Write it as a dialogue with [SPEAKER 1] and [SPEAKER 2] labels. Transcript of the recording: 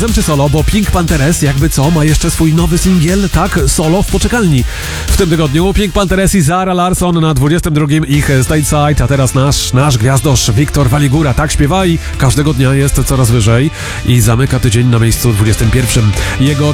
[SPEAKER 1] Czy solo, bo Pink Panthers jakby co ma jeszcze swój nowy singiel, tak, solo w poczekalni. W tym tygodniu Pink Panthers i Zara Larsson na 22 ich Stateside, a teraz nasz gwiazdosz Wiktor Waligura tak śpiewa i każdego dnia jest coraz wyżej i zamyka tydzień na miejscu 21. Jego